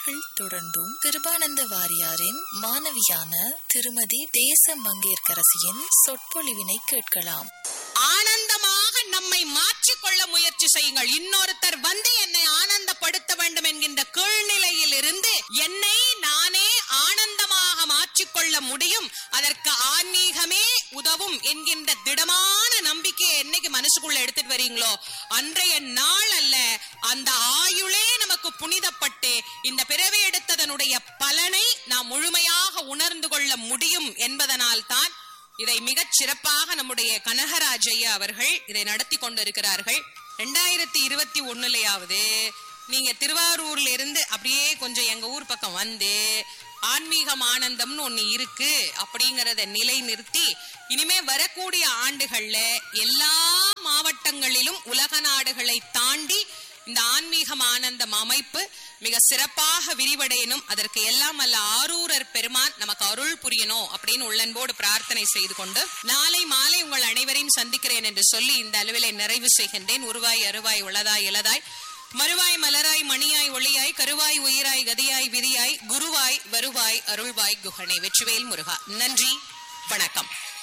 நேயர்கள் தொடர்ந்தும் கிருபானந்த வாரியாரின் மாணவியான திருமதி தேச மங்கையர்க்கரசியின் சொற்பொழிவினை கேட்கலாம். ஆனந்தமாக நம்மை மாற்றிக்கொள்ள முயற்சி செய்யுங்கள். இன்னொருத்தர் வந்து என்னை ஆனந்தப்படுத்த வேண்டும் என்கின்ற கீழ்நிலையில் இருந்து என்னை நானே ஆனந்தமாக மாற்றிக்கொள்ள முடியும். அதற்கு ஆன்மீகமே உதவும் என்கின்ற திடமான நம்பிக்கையை என்னைக்கு மனசுக்குள்ள எடுத்துட்டு வரீங்களோ அன்றைய நாள் அல்ல, அந்த ஆயுளே நமக்கு புனிதப்பட்டு இந்த பிறவி எடுத்ததனுடைய பலனை நாம் முழுமையாக உணர்ந்து கொள்ள முடியும் என்பதனால் தான் இதை மிகச் சிறப்பாக நம்முடைய கனகராஜ் ஐயா அவர்கள் இதை நடத்தி கொண்டிருக்கிறார்கள். 2021 நீங்க திருவாரூர்ல இருந்து அப்படியே கொஞ்சம் எங்க ஊர் பக்கம் வந்து ஆன்மீகம் ஆனந்தம்னு ஒண்ணு இருக்கு அப்படிங்கறத நிலை நிறுத்தி இனிமே வரக்கூடிய ஆண்டுகள்ல எல்லா மாவட்டங்களிலும் உலக நாடுகளை தாண்டி இந்த ஆன்மீகம் ஆனந்தம் அமைப்பு மிக சிறப்பாக விரிவடையணும். அதற்கு எல்லாம் அல்ல ஆரூரர் பெருமான் நமக்கு அருள் புரியணும் அப்படின்னு உள்ளன்போடு பிரார்த்தனை செய்து கொண்டு நாளை மாலை உங்கள் அனைவரையும் சந்திக்கிறேன் என்று சொல்லி இந்த அளவிலே நிறைவு செய்கின்றேன். உருவாய் அருவாய் உளதாய் இளதாய் மறுவாய் மலராய் மணியாய் ஒளியாய் கருவாய் உயிராய் கதியாய் விதியாய் குருவாய் வருவாய் அருள்வாய் குகனே. வெற்றிவேல் முருகா. நன்றி, வணக்கம்.